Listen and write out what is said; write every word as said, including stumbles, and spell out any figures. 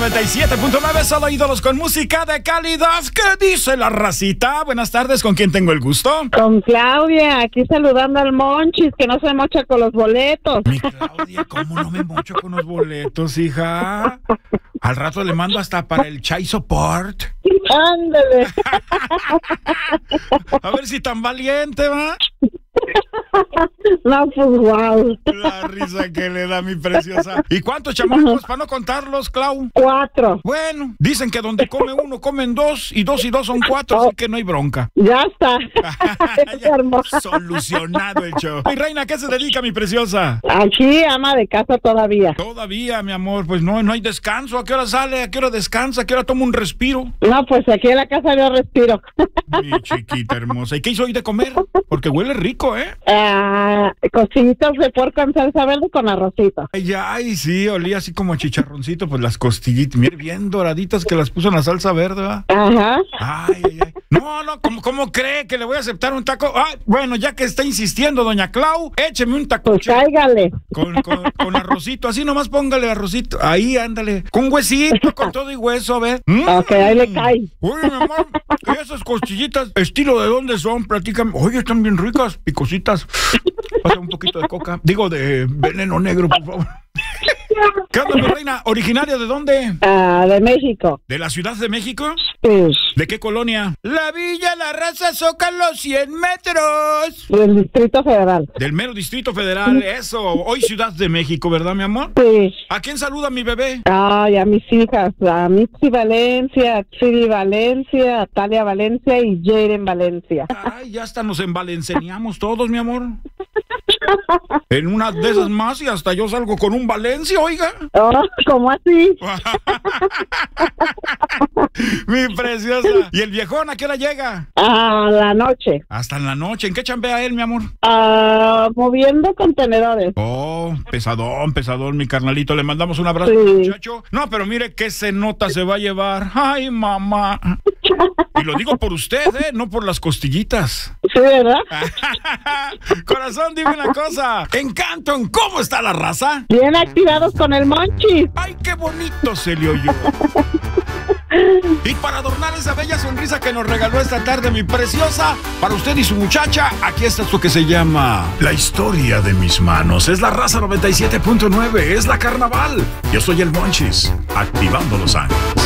noventa y siete punto nueve, solo ídolos con música de calidad. ¿Qué dice la racita? Buenas tardes, ¿con quién tengo el gusto? Con Claudia, aquí saludando al Monchis, que no se mocha con los boletos. Mi Claudia, ¿cómo no me mocho con los boletos, hija? Al rato le mando hasta para el Chai Support. Ándale. A ver si tan valiente, ¿va? No, pues wow. La risa que le da mi preciosa. ¿Y cuántos chamacos para no contarlos, Clau? Cuatro. Bueno, dicen que donde come uno, comen dos, y dos y dos son cuatro, así que no hay bronca. Ya está. Ya, solucionado el show. Mi reina, ¿qué se dedica, mi preciosa? Aquí, ama de casa todavía. Todavía, mi amor, pues no, no hay descanso. ¿A qué hora sale? ¿A qué hora descansa? ¿A qué hora toma un respiro? No, pues aquí en la casa yo respiro. Mi chiquita hermosa. ¿Y qué hizo hoy de comer? Porque huele rico, ¿eh? Ah, costillitas de puerco en salsa verde con arrocito. Ay, ay, sí, olía así como a chicharroncito, pues las costillitas, mira, bien doraditas que las puso en la salsa verde, ¿va? Ajá. Ay, ay, ay. No, no, ¿cómo, cómo cree que le voy a aceptar un taco? Ay, bueno, ya que está insistiendo, doña Clau, écheme un taco. Pues cáigale. Con, con, con arrocito, así nomás póngale arrocito. Ahí, ándale. Con huesito, con todo y hueso, a ver. Mm. Ok, ahí le cae. Oye, mi amor, esas costillitas, ¿estilo de dónde son? Platícame. Oye, están bien ricas, picositas. Pasa un poquito de coca. Digo, de veneno negro, por favor. ¿Qué onda, mi reina? ¿Originaria de dónde? Ah, de México. ¿De la Ciudad de México? Sí. ¿De qué colonia? La Villa La Raza, Zócalo, cien metros. Del Distrito Federal. Del mero Distrito Federal, eso. Hoy Ciudad de México, ¿verdad, mi amor? Sí. ¿A quién saluda mi bebé? Ay, a mis hijas, a Mitzi Valencia, a Chiri Valencia, a Talia Valencia y Jaren Valencia. Ay, ya hasta nos envalenciamos todos, mi amor. En una de esas más y hasta yo salgo con un Valencia, oiga. Oh, ¿cómo así? Mi preciosa. ¿Y el viejón a qué hora llega? A la noche. Hasta en la noche. ¿En qué chambea él, mi amor? Ah, moviendo contenedores. Oh, pesadón, pesadón, mi carnalito. Le mandamos un abrazo, Sí. muchacho. No, pero mire qué cenota se va a llevar. Ay, mamá. Y lo digo por usted, ¿eh? No por las costillitas. Sí, ¿verdad? Corazón, dime una cosa. Encanto, ¿en cómo está la raza? Bien activados con el Monchis. Ay, qué bonito se le oyó. Y para adornar esa bella sonrisa que nos regaló esta tarde, mi preciosa, para usted y su muchacha, aquí está esto que se llama La Historia de Mis Manos. Es la raza noventa y siete punto nueve, es la carnaval. Yo soy el Monchis, activando Los Ángeles.